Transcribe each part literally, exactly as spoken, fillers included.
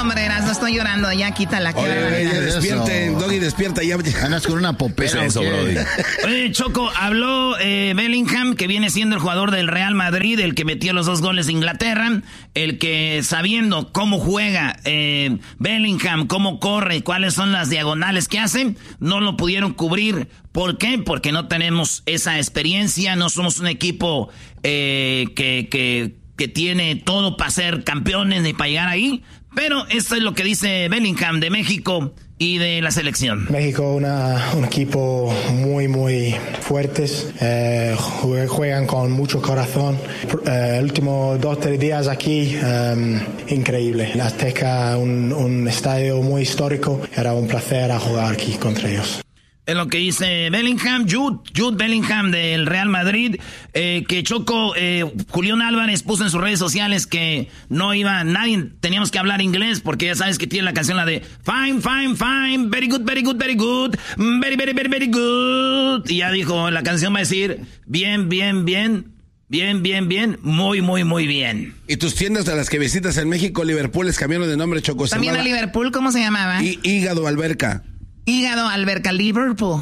hombre, no estoy llorando, ya quítala. Oye, oye, ya despierten, Doggy, despierta, ya. Andas con una popera. Eso, Brody. Oye, Choco, habló eh, Bellingham, que viene siendo el jugador del Real Madrid, el que metió los dos goles de Inglaterra, el que sabiendo cómo juega eh, Bellingham, cómo corre, cuáles son las diagonales que hace, no lo pudieron cubrir. ¿Por qué? Porque no tenemos esa experiencia, no somos un equipo eh, que, que, que tiene todo para ser campeones ni para llegar ahí. Pero esto es lo que dice Bellingham de México y de la selección. México una, un equipo muy muy fuertes, eh, juegan con mucho corazón. Eh, el último dos tres días aquí, um, increíble. La Azteca, un, un estadio muy histórico, era un placer a jugar aquí contra ellos. Es lo que dice Bellingham, Jude, Jude Bellingham del Real Madrid, eh, que Choco, eh, Julián Álvarez puso en sus redes sociales que no iba, nadie, teníamos que hablar inglés, porque ya sabes que tiene la canción la de fine, fine, fine, very good, very good, very good, very, very, very, very good. Y ya dijo, la canción va a decir, bien, bien, bien, bien, bien, bien, muy, muy, muy bien. ¿Y tus tiendas a las que visitas en México, Liverpool, les cambiaron de nombre, Choco? También a Liverpool, ¿cómo se llamaba? Hí- Hígado Alberca. Hígado Alberca, Liverpool.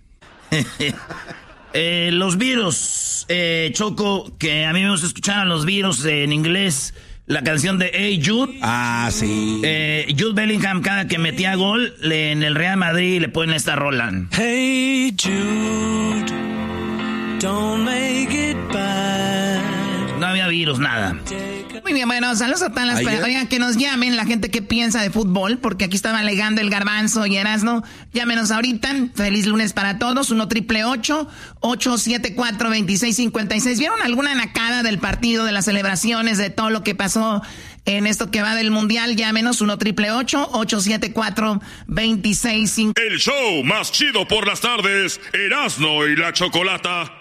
eh, los virus, eh, Choco, que a mí me gusta escuchar a los virus eh, en inglés, la canción de Hey Jude. Ah, sí. Eh, Jude Bellingham, cada que metía gol le, en el Real Madrid, le ponen esta rola. Hey Jude, don't make it bad. No había virus, nada. Muy bien, bueno, saludos a todas las personas. Oigan, que nos llamen la gente que piensa de fútbol, porque aquí estaba alegando el Garbanzo y Erasno. Llámenos ahorita. Feliz lunes para todos. uno triple ocho, ocho siete cuatro, dos seis cinco seis. ¿Vieron alguna nacada del partido, de las celebraciones, de todo lo que pasó en esto que va del Mundial? Llámenos uno triple ocho, ocho siete cuatro, dos seis cinco seis. El show más chido por las tardes, Erasno y la Chocolata.